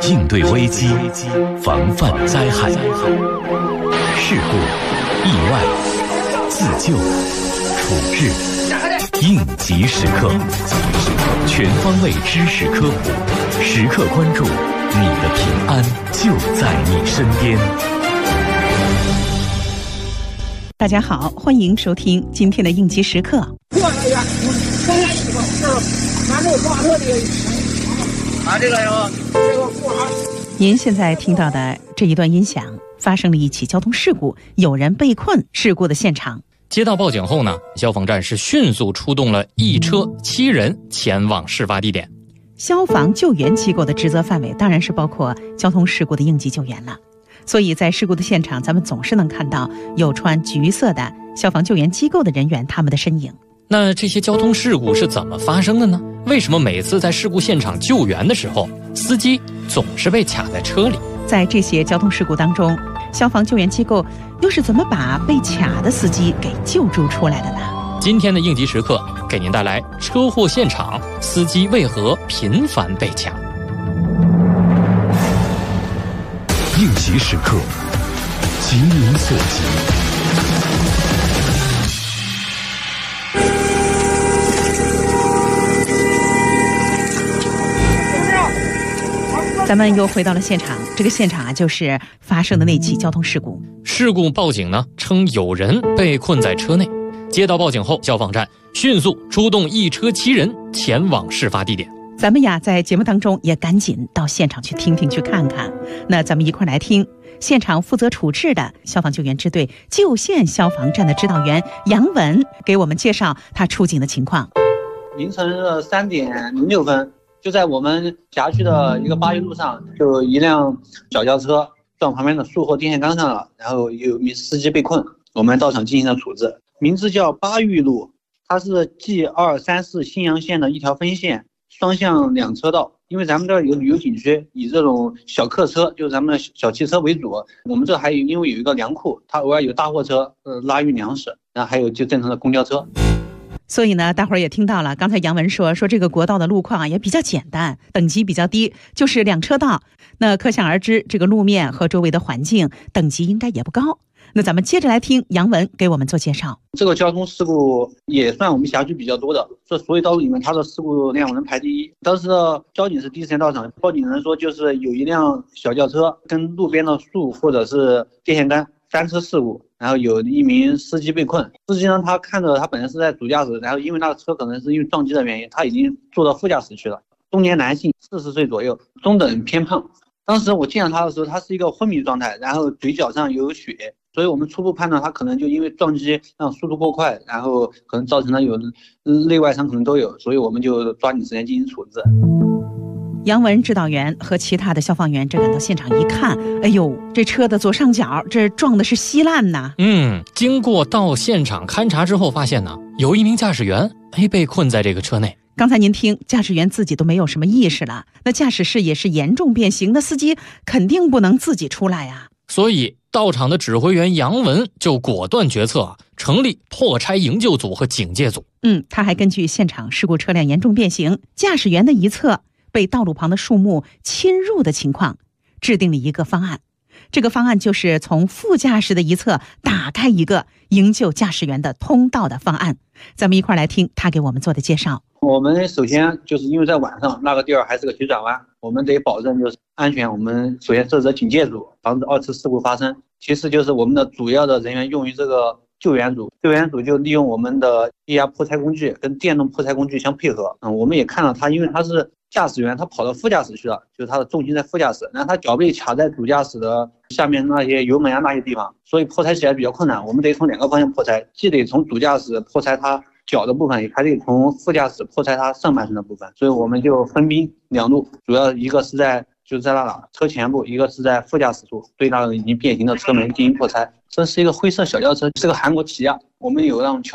应对危机，防范灾害，事故、意外、自救、处置，应急时刻，全方位知识科普，时刻关注你的平安就在你身边。 大家好，欢迎收听今天的应急时刻。您现在听到的这一段音响，发生了一起交通事故，有人被困事故的现场。 接到报警后呢，消防站是迅速出动了1车7人前往事发地点。 消防救援机构的职责范围当然是包括交通事故的应急救援了，所以在事故的现场，咱们总是能看到有穿橘色的消防救援机构的人员他们的身影。 那这些交通事故是怎么发生的呢？为什么每次在事故现场救援的时候，司机总是被卡在车里？ 在这些交通事故当中，消防救援机构又是怎么把被卡的司机给救助出来的呢？ 今天的应急时刻给您带来车祸现场，司机为何频繁被卡？ 应急时刻，急民所急。 咱们又回到了现场，这个现场啊，就是发生的那起交通事故。 事故报警呢，称有人被困在车内。接到报警后，消防站迅速出动1车7人前往事发地点。 咱们呀，在节目当中也赶紧到现场去听听、去看看。那咱们一块来听现场负责处置的消防救援支队旧县消防站的指导员杨文给我们介绍他出警的情况。 凌晨3点06分。就在我们辖区的一个8育路上，就一辆小轿车撞旁边的树或电线杆上了，然后有名司机被困，我们到场进行了处置。名字叫8育路，它是 G234新阳线的一条分线，双向2车道。因为咱们这儿有旅游景区，以这种小客车，就是咱们的小汽车为主。我们这还有因为有一个粮库，它偶尔有大货车拉运粮食，然后还有就正常的公交车。 所以呢，大伙儿也听到了，刚才杨文说这个国道的路况也比较简单，等级比较低，就是2车道。那可想而知，这个路面和周围的环境等级应该也不高。那咱们接着来听杨文给我们做介绍。 这个交通事故也算我们辖区比较多的，这所有道路里面它的事故量能排第一。当时的交警是第一时间到场，报警人说就是有一辆小轿车跟路边的树或者是电线杆翻车事故，然后有一名司机被困。司机呢，他看着他本来是在主驾驶，然后因为那个车可能是因为撞击的原因，他已经坐到副驾驶去了。中年男性，40岁左右，中等偏胖。当时我见到他的时候，他是一个昏迷状态，然后嘴角上有血，所以我们初步判断他可能就因为撞击让速度过快，然后可能造成了有内外伤可能都有，所以我们就抓紧时间进行处置。 杨文指导员和其他的消防员这赶到现场一看，哎呦，这车的左上角这撞的是稀烂呐。 经过到现场勘查之后，发现呢，有一名驾驶员被困在这个车内。 刚才您听，驾驶员自己都没有什么意识了，那驾驶室也是严重变形，那司机肯定不能自己出来呀。 所以到场的指挥员杨文就果断决策成立破拆营救组和警戒组。 他还根据现场事故车辆严重变形、驾驶员的一侧被道路旁的树木侵入的情况，制定了一个方案。这个方案就是从副驾驶的一侧打开一个营救驾驶员的通道的方案。咱们一块来听他给我们做的介绍。 我们首先就是因为在晚上那个地儿还是个急转弯，我们得保证就是安全。我们首先设置警戒组，防止2次事故发生。其次就是我们的主要的人员用于这个救援组，救援组就利用我们的液压破拆工具跟电动破拆工具相配合。我们也看到他，因为他是驾驶员，他跑到副驾驶去了，就是他的重心在副驾驶，然后他脚被卡在主驾驶的下面那些油门啊那些地方，所以破拆起来比较困难。我们得从2个方向破拆，既得从主驾驶破拆他脚的部分，也还得从副驾驶破拆他上半身的部分。所以我们就分兵2路，主要一个是在那车前部，一个是在副驾驶处，对那个已经变形的车门进行破拆。这是一个灰色小轿车，是个韩国起亚，我们有让